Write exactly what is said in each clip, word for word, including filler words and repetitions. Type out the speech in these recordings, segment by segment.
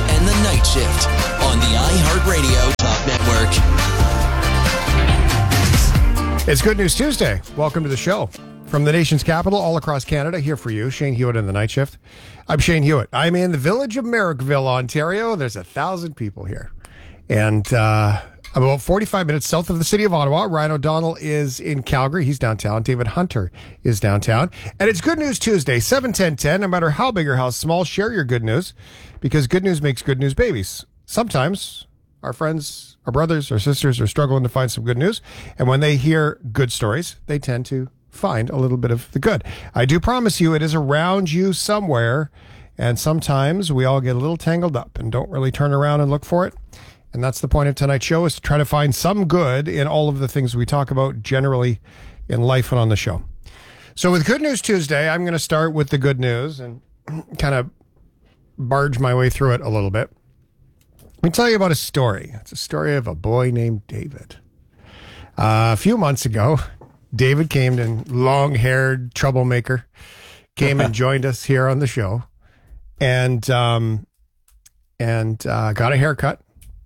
and The Night Shift on the iHeartRadio Talk Network. It's Good News Tuesday. Welcome to the show. From the nation's capital, all across Canada, here for you, Shane Hewitt in The Night Shift. I'm Shane Hewitt. I'm in the village of Merrickville, Ontario. There's a thousand people here. And uh, I'm about forty-five minutes south of the city of Ottawa. Ryan O'Donnell is in Calgary. He's downtown. David Hunter is downtown. And it's Good News Tuesday, seven ten ten. No matter how big or how small, share your good news, because good news makes good news babies. Sometimes our friends, our brothers, our sisters are struggling to find some good news. And when they hear good stories, they tend to find a little bit of the good. I do promise you it is around you somewhere, and sometimes we all get a little tangled up and don't really turn around and look for it. And that's the point of tonight's show, is to try to find some good in all of the things we talk about generally in life and on the show. So with Good News Tuesday, I'm going to start with the good news and kind of barge my way through it a little bit. Let me tell you about a story. It's a story of a boy named David. Uh, a few months ago, David came in, long-haired troublemaker, came and joined us here on the show, and um, and uh, got a haircut.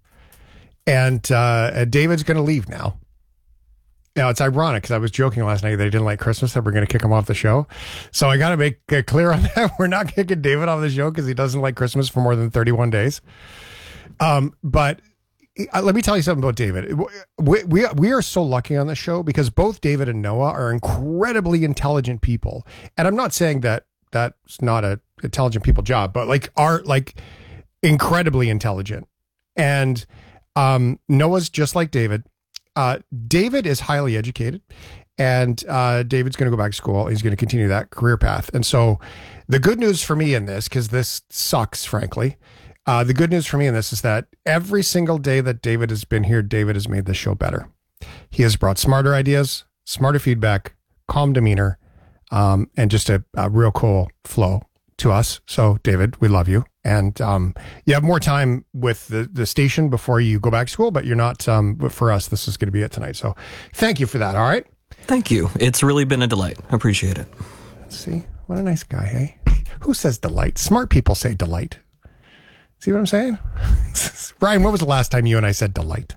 And uh, David's going to leave now. Now, it's ironic because I was joking last night that he didn't like Christmas, that we're going to kick him off the show. So I got to make it clear on that. We're not kicking David off the show because he doesn't like Christmas for more than thirty-one days. Um, but let me tell you something about David. We, we, we are so lucky on this show because both David and Noah are incredibly intelligent people. And I'm not saying that that's not a intelligent people job, but like are like incredibly intelligent. And um, Noah's just like David. Uh, David is highly educated, and uh, David's going to go back to school. He's going to continue that career path. And so the good news for me in this, because this sucks, frankly, Uh, the good news for me in this is that every single day that David has been here, David has made the show better. He has brought smarter ideas, smarter feedback, calm demeanor, um, and just a, a real cool flow to us. So, David, we love you. And um, you have more time with the, the station before you go back to school, but you're not, um, but for us, this is going to be it tonight. So thank you for that, all right? Thank you. It's really been a delight. I appreciate it. Let's see. What a nice guy, hey? Who says delight? Smart people say delight. See what I'm saying? Ryan, when was the last time you and I said delight?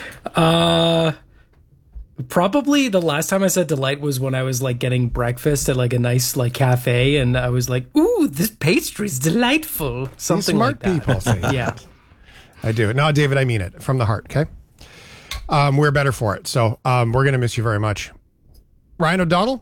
Uh, probably the last time I said delight was when I was like getting breakfast at like a nice like cafe, and I was like, "Ooh, this pastry's delightful." Something smart like that. People say that. Yeah, I do. No, David, I mean it from the heart. Okay, um, we're better for it. So um, we're gonna miss you very much, Ryan O'Donnell.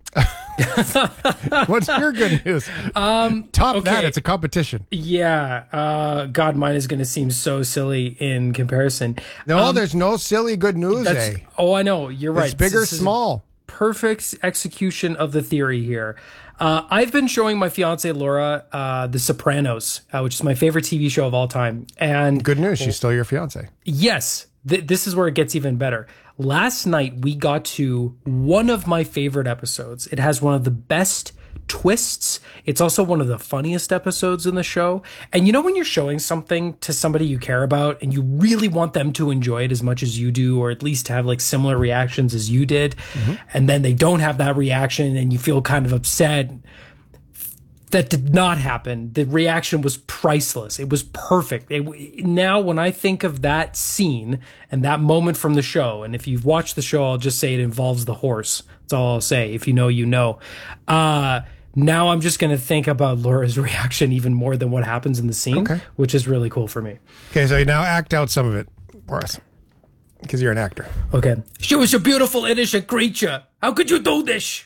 What's your good news? Um, Top okay. that. It's a competition. Yeah. Uh, God, mine is going to seem so silly in comparison. No, um, there's no silly good news, that's, eh? Oh, I know. You're right. It's big or small. Perfect execution of the theory here. Uh, I've been showing my fiance Laura uh, The Sopranos, uh, which is my favorite T V show of all time. And good news, she's still your fiance. Yes. Th- this is where it gets even better. Last night, we got to one of my favorite episodes. It has one of the best twists. It's also one of the funniest episodes in the show. And you know when you're showing something to somebody you care about and you really want them to enjoy it as much as you do, or at least have like similar reactions as you did, mm-hmm. and then they don't have that reaction and you feel kind of upset? That did not happen. The reaction was priceless. It was perfect. It, now, when I think of that scene and that moment from the show, and if you've watched the show, I'll just say it involves the horse. That's all I'll say. If you know, you know. Uh, now I'm just going to think about Laura's reaction even more than what happens in the scene, okay. which is really cool for me. Okay, so you now act out some of it for us, because you're an actor. Okay. She was a beautiful, innocent creature. How could you do this?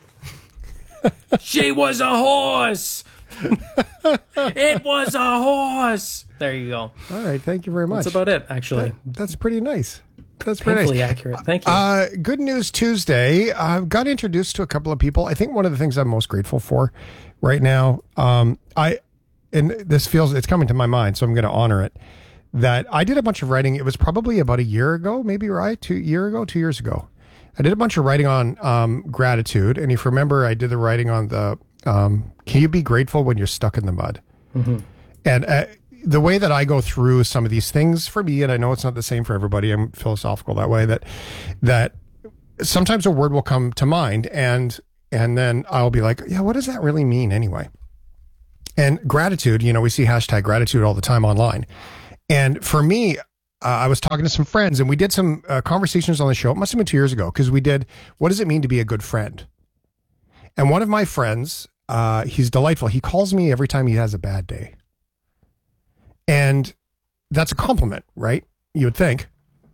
She was a horse. It was a horse. There you go. All right. Thank you very much. That's about it, actually. That, that's pretty nice. That's pretty Painfully nice. accurate. Thank you. Uh, Good News Tuesday. I uh, got introduced to a couple of people. I think one of the things I'm most grateful for right now, um, I, and this feels, it's coming to my mind, so I'm going to honor it, that I did a bunch of writing. It was probably about a year ago, maybe, right? Two year ago, two years ago. I did a bunch of writing on um, gratitude. And if you remember, I did the writing on the, um, can you be grateful when you're stuck in the mud? Mm-hmm. And uh, the way that I go through some of these things for me, and I know it's not the same for everybody, I'm philosophical that way, that that sometimes a word will come to mind and and then I'll be like, yeah, what does that really mean anyway? And gratitude, you know, we see hashtag gratitude all the time online. And for me, uh, I was talking to some friends and we did some uh, conversations on the show. It must have been two years ago because we did, what does it mean to be a good friend? And one of my friends, uh, he's delightful. He calls me every time he has a bad day. And that's a compliment, right? You would think.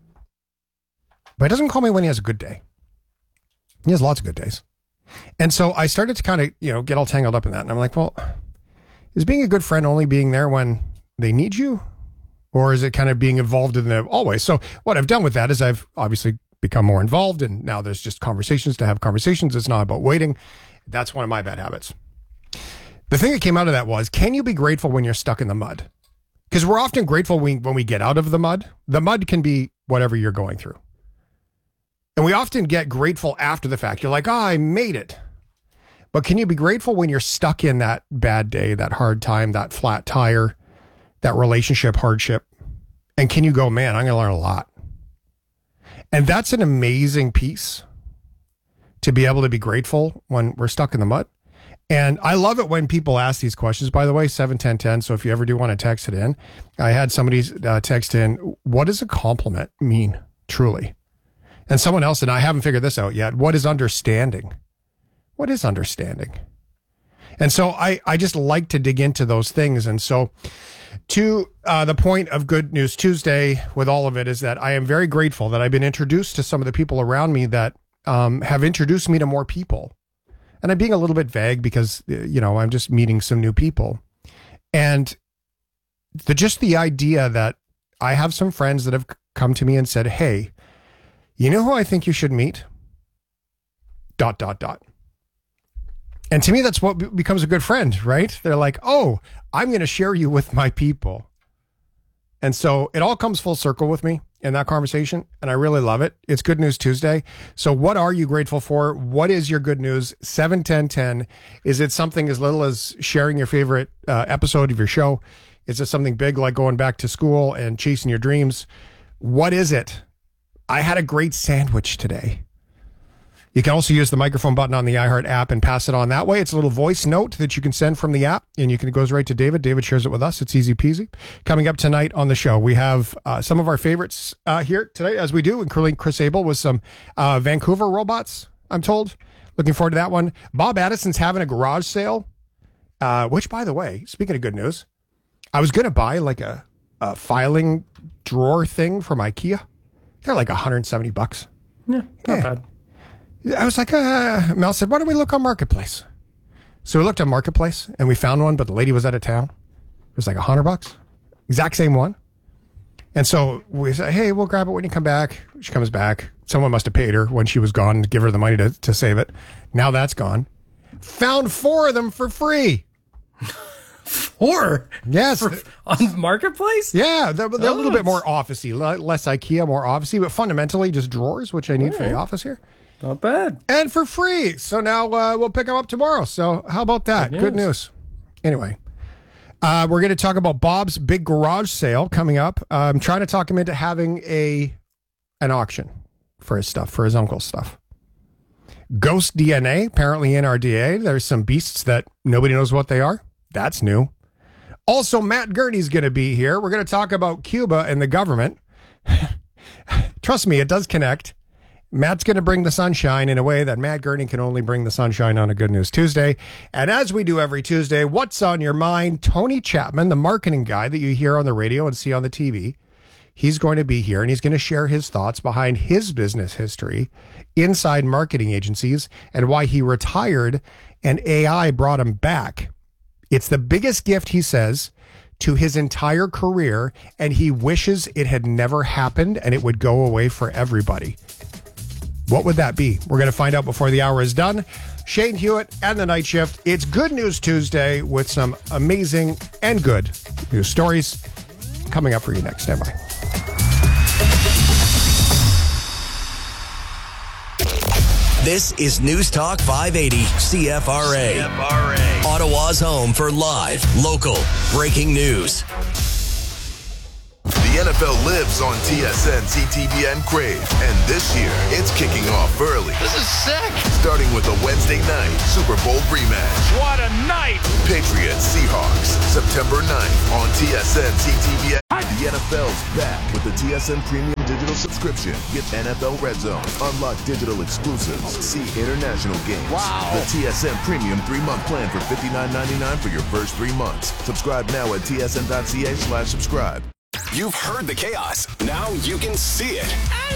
But he doesn't call me when he has a good day. He has lots of good days. And so I started to kind of, you know, get all tangled up in that. And I'm like, well, is being a good friend only being there when they need you? Or is it kind of being involved in them always? So what I've done with that is I've obviously become more involved. And now there's just conversations to have conversations. It's not about waiting. That's one of my bad habits. The thing that came out of that was, can you be grateful when you're stuck in the mud? Because we're often grateful when, when we get out of the mud. The mud can be whatever you're going through. And we often get grateful after the fact. You're like, oh, I made it. But can you be grateful when you're stuck in that bad day, that hard time, that flat tire, that relationship hardship? And can you go, man, I'm going to learn a lot. And that's an amazing piece to be able to be grateful when we're stuck in the mud. And I love it when people ask these questions, by the way, seven ten ten. So if you ever do want to text it in, I had somebody uh, text in, what does a compliment mean, truly? And someone else, and I haven't figured this out yet, what is understanding? What is understanding? And so I, I just like to dig into those things. And so to uh, the point of Good News Tuesday with all of it is that I am very grateful that I've been introduced to some of the people around me that um, have introduced me to more people. And I'm being a little bit vague because, you know, I'm just meeting some new people. And the just the idea that I have some friends that have come to me and said, hey, you know who I think you should meet? Dot, dot, dot. And to me, that's what becomes a good friend, right? They're like, oh, I'm going to share you with my people. And so it all comes full circle with me in that conversation. And I really love it. It's Good News Tuesday. So what are you grateful for? What is your good news? seven ten ten. Is it something as little as sharing your favorite uh, episode of your show? Is it something big like going back to school and chasing your dreams? What is it? I had a great sandwich today. You can also use the microphone button on the iHeart app and pass it on that way. It's a little voice note that you can send from the app, and you can, it goes right to David. David shares it with us. It's easy peasy. Coming up tonight on the show, we have uh, some of our favorites uh, here today, as we do, including Chris Abel with some uh, Vancouver robots, I'm told. Looking forward to that one. Bob Addison's having a garage sale, uh, which, by the way, speaking of good news, I was going to buy like a, a filing drawer thing from IKEA. They're like one hundred seventy bucks. Yeah, not yeah. bad. I was like, uh, Mel said, why don't we look on Marketplace? So we looked on Marketplace and we found one, but the lady was out of town. It was like a hundred bucks, exact same one. And so we said, hey, we'll grab it when you come back. She comes back. Someone must have paid her when she was gone to give her the money to, to save it. Now that's gone. Found four of them for free. Four? Yes. For, on Marketplace? Yeah. They're, they're oh, a little bit more officey, less IKEA, more officey, but fundamentally just drawers, which I need for the office here. Not bad. And for free. So now uh, we'll pick them up tomorrow. So how about that? Good news. Good news. Anyway, uh, we're going to talk about Bob's big garage sale coming up. Uh, I'm trying to talk him into having a an auction for his stuff, for his uncle's stuff. Ghost D N A, apparently in our D N A. There's some beasts that nobody knows what they are. That's new. Also, Matt Gurney's going to be here. We're going to talk about Cuba and the government. Trust me, it does connect. Matt's going to bring the sunshine in a way that Matt Gurney can only bring the sunshine on a Good News Tuesday. And as we do every Tuesday, what's on your mind? Tony Chapman, the marketing guy that you hear on the radio and see on the T V, he's going to be here and he's going to share his thoughts behind his business history inside marketing agencies and why he retired and A I brought him back. It's the biggest gift, he says, to his entire career, and he wishes it had never happened and it would go away for everybody. What would that be? We're going to find out before the hour is done. Shane Hewitt and the Night Shift. It's Good News Tuesday with some amazing and good news stories coming up for you next. Stand by. This is News Talk five eighty C F R A. C F R A. Ottawa's home for live, local, breaking news. The N F F L lives on T S N, C T V N, Crave. And this year, it's kicking off early. This is sick. Starting with a Wednesday night Super Bowl rematch. What a night. Patriots Seahawks, September ninth on T S N, C T V N. The N F L's back with the T S N Premium Digital subscription. Get N F L Red Zone, unlock digital exclusives, see international games. Wow. The T S N Premium three-month plan for fifty-nine ninety-nine for your first three months. Subscribe now at T S N dot C A slash subscribe. You've heard the chaos. Now you can see it.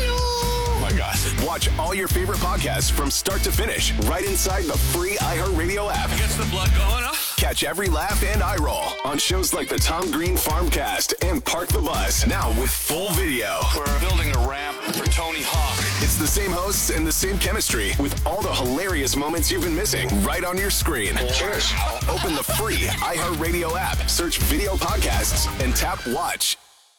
Oh my God. Watch all your favorite podcasts from start to finish right inside the free iHeartRadio app. Gets the blood going, huh? Catch every laugh and eye roll on shows like the Tom Green Farmcast and Park the Bus. Now with full video. We're building a ramp for Tony Hawk. It's the same hosts and the same chemistry with all the hilarious moments you've been missing right on your screen. Cheers. Open the free iHeartRadio app, search video podcasts, and tap watch.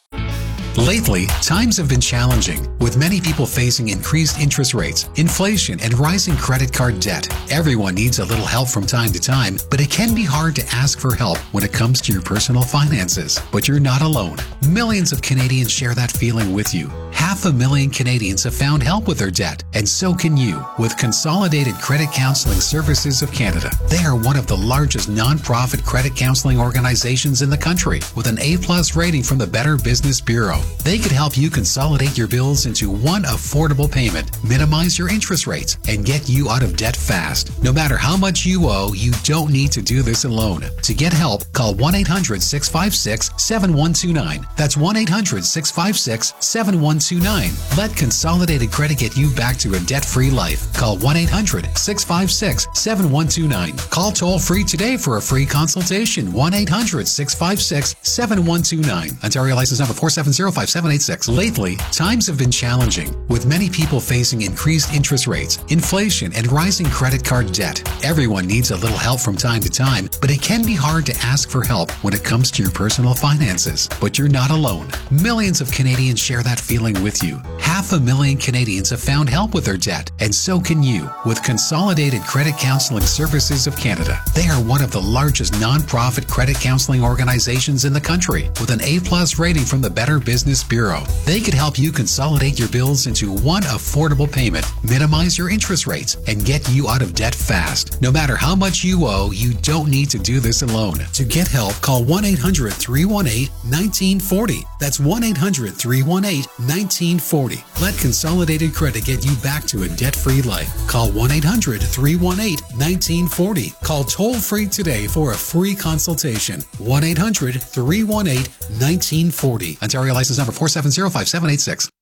Lately, times have been challenging, with many people facing increased interest rates, inflation, and rising credit card debt. Everyone needs a little help from time to time, but it can be hard to ask for help when it comes to your personal finances. But you're not alone. Millions of Canadians share that feeling with you. Half a million Canadians have found help with their debt, and so can you with Consolidated Credit Counseling Services of Canada. They are one of the largest non-profit credit counseling organizations in the country, with an A plus rating from the Better Business Bureau. They could help you consolidate your bills into one affordable payment, minimize your interest rates, and get you out of debt fast. No matter how much you owe, you don't need to do this alone. To get help, call one eight hundred six five six seven one two nine. That's one eight hundred six five six seven one two nine. Let Consolidated Credit get you back to a debt-free life. Call one eight hundred six five six seven one two nine. Call toll-free today for a free consultation. one eight hundred six five six seven one two nine. Ontario license number four seven zero five seven eight six. Lately, times have been challenging, with many people facing increased interest rates, inflation, and rising credit card debt. Everyone needs a little help from time to time, but it can be hard to ask for help when it comes to your personal finances. But you're not alone. Millions of Canadians share that feeling with you. Half a million Canadians have found help with their debt, and so can you with Consolidated Credit Counseling Services of Canada. They are one of the largest non-profit credit counseling organizations in the country, with an A plus rating from the Better Business Bureau. They could help you consolidate your bills into one affordable payment, minimize your interest rates, and get you out of debt fast. No matter how much you owe, you don't need to do this alone. To get help, call one eight hundred three one eight one nine four zero. That's one eight hundred three one eight one nine four zero. Let Consolidated Credit get you back to a debt-free life. Call one eight hundred three one eight one nine four zero. Call toll-free today for a free consultation. one eight hundred three one eight one nine four zero. Ontario license number four seven zero five seven eight six.